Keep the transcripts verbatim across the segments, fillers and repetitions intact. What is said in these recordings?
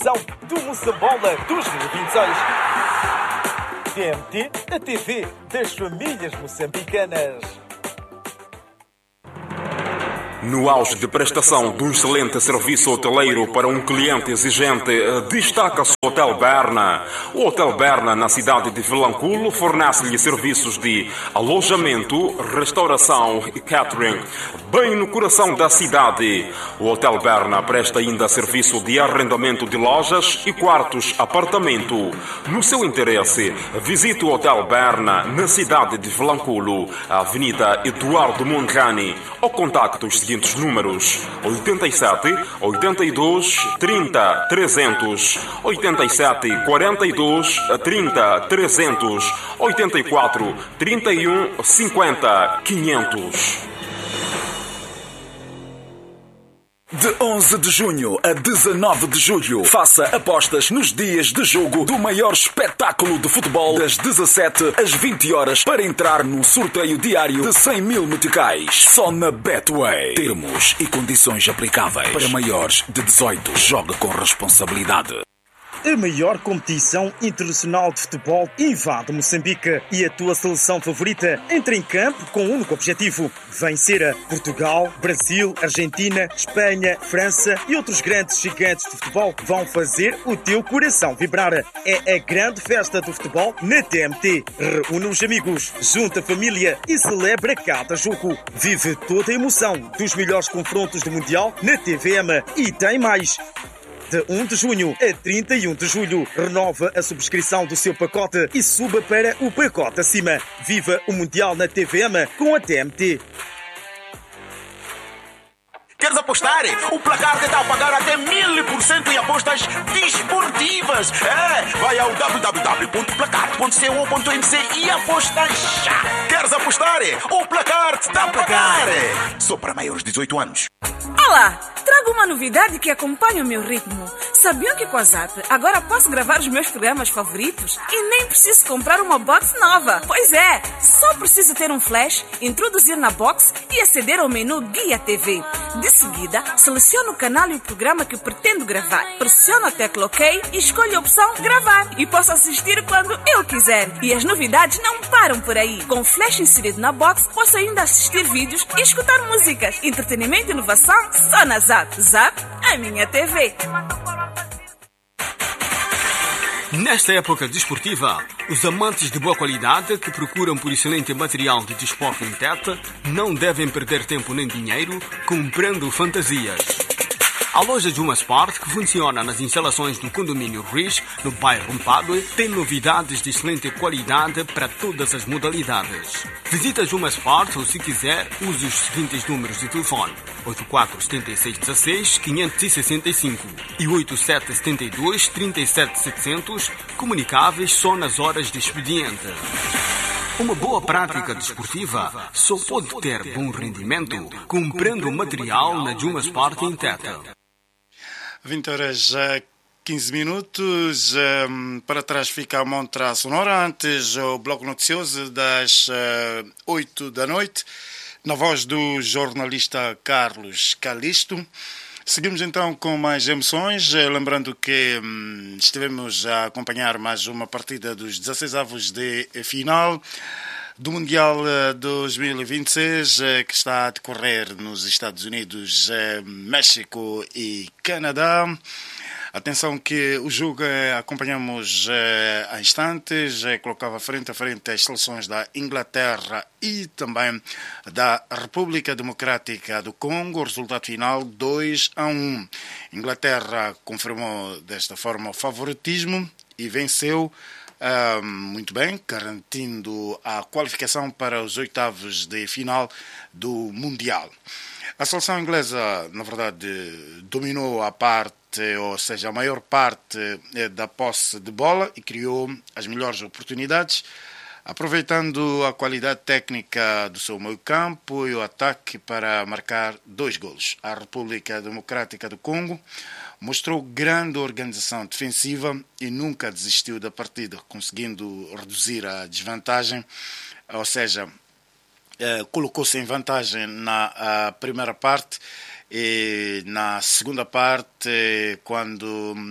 edição do Moçambola dois mil e vinte e seis. T M T, a T V das famílias moçambicanas. No auge de prestação de um excelente serviço hoteleiro para um cliente exigente, destaca-se o Hotel Berna. O Hotel Berna, na cidade de Vilanculo, fornece-lhe serviços de alojamento, restauração e catering, bem no coração da cidade. O Hotel Berna presta ainda serviço de arrendamento de lojas e quartos apartamento. No seu interesse, visite o Hotel Berna na cidade de Vilanculo, a Avenida Eduardo Mondlane, ou contacte os seguintes números: oitenta e sete, oitenta e dois, trinta, trezentos, oitenta e sete, quarenta e dois, trinta, trezentos, oitenta e quatro, trinta e um, cinquenta, quinhentos. De onze de junho a dezanove de julho, faça apostas nos dias de jogo do maior espetáculo de futebol das dezassete às vinte horas para entrar num sorteio diário de cem mil meticais. Só na Betway. Termos e condições aplicáveis. Para maiores de dezoito, jogue com responsabilidade. A maior competição internacional de futebol invade Moçambique e a tua seleção favorita entra em campo com um único objetivo: vencer Portugal, Brasil, Argentina, Espanha, França e outros grandes gigantes de futebol vão fazer o teu coração vibrar. É a grande festa do futebol na T M T. Reúne os amigos, junta a família e celebra cada jogo. Vive toda a emoção dos melhores confrontos do Mundial na T V M e tem mais. De um de junho a trinta e um de julho, renova a subscrição do seu pacote e suba para o pacote acima. Viva o Mundial na T V M com a T M T. Queres apostar? O Placar te dá a pagar até mil por cento em apostas desportivas. É, vai ao w w w ponto placar ponto co ponto m c e aposta já. Queres apostar? O Placar te dá a pagar. Só para maiores de dezoito anos. Olá, trago uma novidade que acompanha o meu ritmo. Sabiam que com a Zap agora posso gravar os meus programas favoritos e nem preciso comprar uma box nova? Pois é, só preciso ter um flash, introduzir na box e aceder ao menu Guia T V. De seguida, seleciono o canal e o programa que pretendo gravar. Pressiono a tecla OK e escolho a opção Gravar. E posso assistir quando eu quiser. E as novidades não param por aí. Com o flash inserido na box, posso ainda assistir vídeos e escutar músicas. Entretenimento e inovação só na Zap. Zap, a minha T V. Nesta época desportiva, os amantes de boa qualidade que procuram por excelente material de desporto em teta não devem perder tempo nem dinheiro comprando fantasias. A loja Juma Sport, que funciona nas instalações do condomínio Riz, no bairro Mpadue, tem novidades de excelente qualidade para todas as modalidades. Visita Juma Sport ou, se quiser, use os seguintes números de telefone: oito quatro sete seis um seis, cinco seis cinco e oito sete sete dois, três sete sete zero zero, comunicáveis só nas horas de expediente. Uma boa prática desportiva só pode ter bom rendimento comprando material na Juma Sport em Teta. vinte horas a quinze minutos. Um, para trás fica a Montra Sonora. Antes, o bloco noticioso das uh, oito da noite, na voz do jornalista Carlos Calisto. Seguimos então com mais emoções, lembrando que hum, estivemos a acompanhar mais uma partida dos dezasseis avos de final do Mundial dois mil e vinte e seis, que está a decorrer nos Estados Unidos, México e Canadá. Atenção que o jogo acompanhamos há instantes, colocava frente a frente as seleções da Inglaterra e também da República Democrática do Congo. O resultado final dois a um. Inglaterra confirmou desta forma o favoritismo e venceu Uh, muito bem, garantindo a qualificação para os oitavos de final do Mundial. A seleção inglesa, na verdade, dominou a parte, ou seja, a maior parte da posse de bola e criou as melhores oportunidades, aproveitando a qualidade técnica do seu meio-campo e o ataque para marcar dois golos. A República Democrática do Congo mostrou grande organização defensiva e nunca desistiu da partida, conseguindo reduzir a desvantagem, ou seja, eh, colocou-se em vantagem na primeira parte E na segunda parte, quando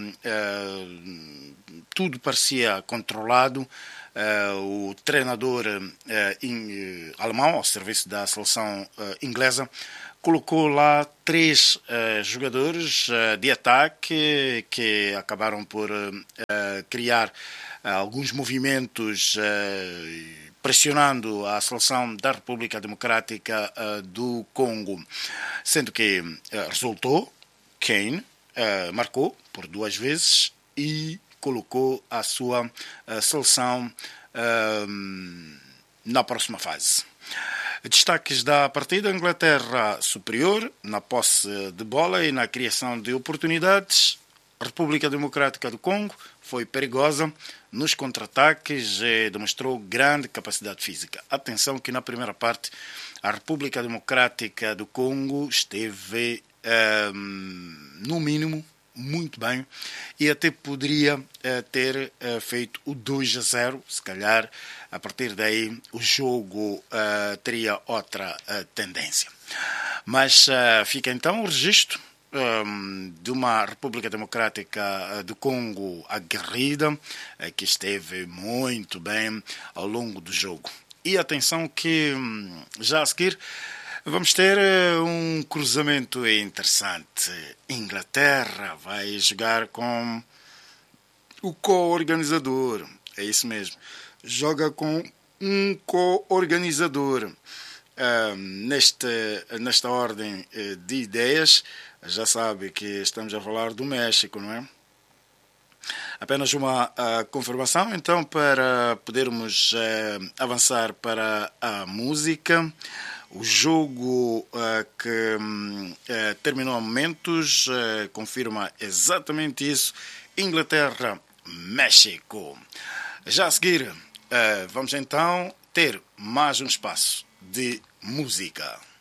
uh, tudo parecia controlado, uh, o treinador uh, in, uh, alemão, ao serviço da seleção uh, inglesa, colocou lá três uh, jogadores uh, de ataque que acabaram por uh, criar uh, alguns movimentos uh, pressionando a seleção da República Democrática uh, do Congo, sendo que uh, resultou, Kane uh, marcou por duas vezes e colocou a sua uh, seleção uh, na próxima fase. Destaques da partida: Inglaterra superior na posse de bola e na criação de oportunidades. República Democrática do Congo foi perigosa nos contra-ataques e demonstrou grande capacidade física. Atenção que na primeira parte a República Democrática do Congo esteve, um, no mínimo, muito bem e até poderia uh, ter uh, feito o dois a zero. Se calhar, a partir daí, o jogo uh, teria outra uh, tendência. Mas uh, fica então o registro um, de uma República Democrática do Congo aguerrida, uh, que esteve muito bem ao longo do jogo. E atenção que, um, já a seguir, vamos ter um cruzamento interessante. Inglaterra vai jogar com o co-organizador. É isso mesmo. Joga com um co-organizador. Uh, neste, nesta ordem de ideias, já sabe que estamos a falar do México, não é? Apenas uma uh, confirmação, então, para podermos uh, avançar para a música. O jogo uh, que uh, terminou há momentos uh, confirma exatamente isso. Inglaterra-México. Já a seguir, uh, vamos então ter mais um espaço de música.